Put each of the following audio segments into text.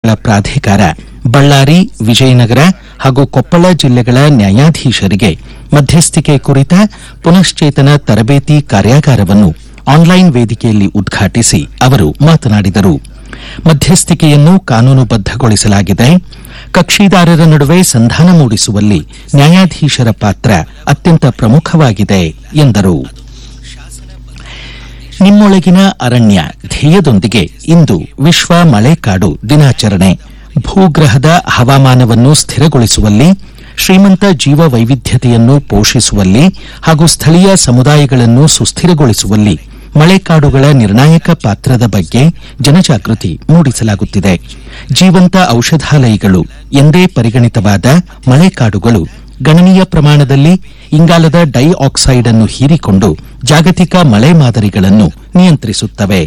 ವ್ಯವಹಾರಗಳ ಪ್ರಾಧಿಕಾರ ಬಳ್ಳಾರಿ, ವಿಜಯನಗರ ಹಾಗೂ ಕೊಪ್ಪಳ ಜಿಲ್ಲೆಗಳ ನ್ಯಾಯಾಧೀಶರಿಗೆ ಮಧ್ಯಸ್ಥಿಕೆ ಕುರಿತ ಪುನಶ್ಚೇತನ ತರಬೇತಿ ಕಾರ್ಯಾಗಾರವನ್ನು ಆನ್ಲೈನ್ ವೇದಿಕೆಯಲ್ಲಿ ಉದ್ಘಾಟಿಸಿ ಅವರು ಮಾತನಾಡಿದರು. ಮಧ್ಯಸ್ಥಿಕೆಯನ್ನು ಕಾನೂನುಬದ್ದಗೊಳಿಸಲಾಗಿದೆ. ಕಕ್ಷಿದಾರರ ನಡುವೆ ಸಂಧಾನ ಮೂಡಿಸುವಲ್ಲಿ ನ್ಯಾಯಾಧೀಶರ ಪಾತ್ರ ಅತ್ಯಂತ ಪ್ರಮುಖವಾಗಿದೆ ಎಂದರು. ನಿಮ್ಮೊಳಗಿನ ಅರಣ್ಯ ಧ್ಯೇಯದೊಂದಿಗೆ ಇಂದು ವಿಶ್ವ ಮಳೆಕಾಡು ದಿನಾಚರಣೆ. ಭೂಗ್ರಹದ ಹವಾಮಾನವನ್ನು ಸ್ಥಿರಗೊಳಿಸುವಲ್ಲಿ, ಶ್ರೀಮಂತ ಜೀವ ವೈವಿಧ್ಯತೆಯನ್ನು ಪೋಷಿಸುವಲ್ಲಿ ಹಾಗೂ ಸ್ಥಳೀಯ ಸಮುದಾಯಗಳನ್ನು ಸುಸ್ಥಿರಗೊಳಿಸುವಲ್ಲಿ ಮಳೆಕಾಡುಗಳ ನಿರ್ಣಾಯಕ ಪಾತ್ರದ ಬಗ್ಗೆ ಜನಜಾಗೃತಿ ಮೂಡಿಸಲಾಗುತ್ತಿದೆ. ಜೀವಂತ ಔಷಧಾಲಯಗಳು ಎಂದೇ ಪರಿಗಣಿತವಾದ ಮಳೆಕಾಡುಗಳು ಗಣನೀಯ ಪ್ರಮಾಣದಲ್ಲಿ ಇಂಗಾಲದ ಡೈಆಕ್ಸೈಡ್ ಅನ್ನು ಹೀರಿಕೊಂಡು ಜಾಗತಿಕ ಮಳೆ ಮಾದರಿಗಳನ್ನು ನಿಯಂತ್ರಿಸುತ್ತವೆ.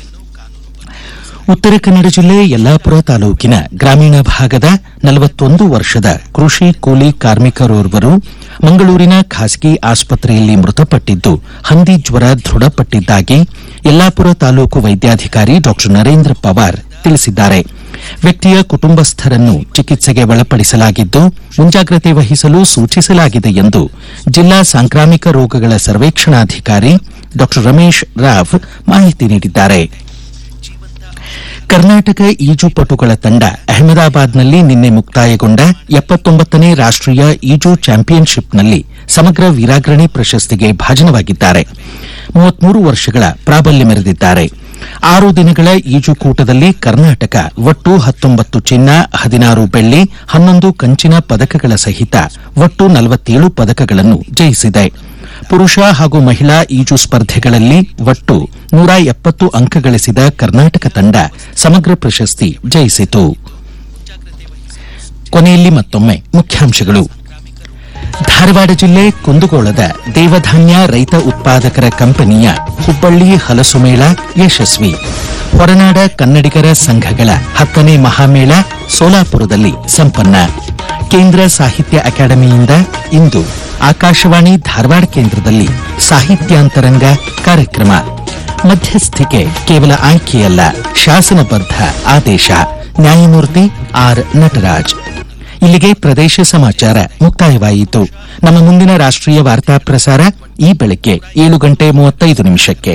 ಉತ್ತರ ಕನ್ನಡ ಜಿಲ್ಲೆ ಯಲ್ಲಾಪುರ ತಾಲೂಕಿನ ಗ್ರಾಮೀಣ ಭಾಗದ 41 ವರ್ಷದ ಕೃಷಿ ಕೂಲಿ ಕಾರ್ಮಿಕರೋರ್ವರು ಮಂಗಳೂರಿನ ಖಾಸಗಿ ಆಸ್ಪತ್ರೆಯಲ್ಲಿ ಮೃತಪಟ್ಟಿದ್ದು ಹಂದಿ ಜ್ವರ ದೃಢಪಟ್ಟಿದ್ದಾಗಿ ಯಲ್ಲಾಪುರ ತಾಲೂಕು ವೈದ್ಯಾಧಿಕಾರಿ ಡಾ ನರೇಂದ್ರ ಪವಾರ್ ತಿಳಿಸಿದ್ದಾರೆ. ವ್ಯಕ್ತಿಯ ಕುಟುಂಬಸ್ಥರನ್ನು ಚಿಕಿತ್ಸೆಗೆ ಒಳಪಡಿಸಲಾಗಿದ್ದು ಮುಂಜಾಗ್ರತೆ ವಹಿಸಲು ಸೂಚಿಸಲಾಗಿದೆ ಎಂದು ಜಿಲ್ಲಾ ಸಾಂಕ್ರಾಮಿಕ ರೋಗಗಳ ಸರ್ವೇಕ್ಷಣಾಧಿಕಾರಿ ಡಾ ರಮೇಶ್ ರಾವ್ ಮಾಹಿತಿ ನೀಡಿದ್ದಾರೆ. ಕರ್ನಾಟಕ ಈಜುಪಟುಗಳ ತಂಡ ಅಹಮದಾಬಾದ್ನಲ್ಲಿ ನಿನ್ನೆ ಮುಕ್ತಾಯಗೊಂಡ 79ನೇ ರಾಷ್ಟೀಯ ಈಜು ಚಾಂಪಿಯನ್ಶಿಪ್ನಲ್ಲಿ ಸಮಗ್ರ ವೀರಾಗ್ರಣಿ ಪ್ರಶಸ್ತಿಗೆ ಭಾಜನವಾಗಿದ್ದಾರೆ. 33 ವರ್ಷಗಳ ಪ್ರಾಬಲ್ಯ ಮೆರೆದಿದ್ದಾರೆ. 6 ದಿನಗಳ ಈಜುಕೂಟದಲ್ಲಿ ಕರ್ನಾಟಕ ಒಟ್ಟು 19 ಚಿನ್ನ, 16 ಬೆಳ್ಳಿ, 11 ಕಂಚಿನ ಪದಕಗಳ ಸಹಿತ ಒಟ್ಟು 47 ಪದಕಗಳನ್ನು ಜಯಿಸಿದೆ. ಪುರುಷ ಹಾಗೂ ಮಹಿಳಾ ಈಜು ಸ್ಪರ್ಧೆಗಳಲ್ಲಿ ಒಟ್ಟು 170 ಅಂಕ ಗಳಿಸಿದ ಕರ್ನಾಟಕ ತಂಡ ಸಮಗ್ರ ಪ್ರಶಸ್ತಿ ಜಯಿಸಿತು. ಕೊನೆಯಲ್ಲಿ ಮತ್ತೊಮ್ಮೆ ಮುಖ್ಯಾಂಶಗಳು. ಧಾರವಾಡ ಜಿಲ್ಲೆ ಕುಂದಗೋಳದ ದೇವಧಾನ್ಯ ರೈತ ಉತ್ಪಾದಕರ ಕಂಪನಿಯ ಹುಬ್ಬಳ್ಳಿ ಹಲಸುಮೇಳ ಯಶಸ್ವಿ. ಹೊರನಾಡ ಕನ್ನಡಿಗರ ಸಂಘಗಳ 10ನೇ ಮಹಾಮೇಳ ಸೋಲಾಪುರದಲ್ಲಿ ಸಂಪನ್ನ. ಕೇಂದ್ರ ಸಾಹಿತ್ಯ ಅಕಾಡೆಮಿಯಿಂದ ಇಂದು ಆಕಾಶವಾಣಿ ಧಾರವಾಡ ಕೇಂದ್ರದಲ್ಲಿ ಸಾಹಿತ್ಯಾಂತರಂಗ ಕಾರ್ಯಕ್ರಮ. ಮಧ್ಯಸ್ಥಿಕೆ ಕೇವಲ ಆಯ್ಕೆಯಲ್ಲ, ಶಾಸನಬದ್ಧ ಆದೇಶ. ನ್ಯಾಯಮೂರ್ತಿ ಆರ್ ನಟರಾಜ್. ಇಲ್ಲಿಗೆ ಪ್ರದೇಶ ಸಮಾಚಾರ ಮುಕ್ತಾಯವಾಯಿತು. ನಮ್ಮ ಮುಂದಿನ ರಾಷ್ಟ್ರೀಯ ವಾರ್ತಾ ಪ್ರಸಾರ ಈ ಬೆಳಗ್ಗೆ 7:35.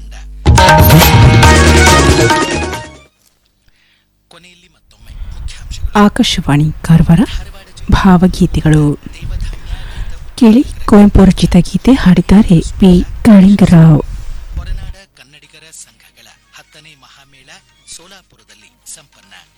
ಆಕಾಶವಾಣಿ ಕಾರವಾರ. ಭಾವಗೀತೆಗಳು ಕೇಳಿ. ಕುವೆಂಪು ರಚಿತ ಗೀತೆ ಹಾಡಿದ್ದಾರೆ ಪಿ ಕಾಳಿಂಗರಾವ್. ಹೊರನಾಡ ಕನ್ನಡಿಗರ ಸಂಘಗಳ 10ನೇ ಮಹಾಮೇಳ ಸೋಲಾಪುರದಲ್ಲಿ ಸಂಪನ್ನ.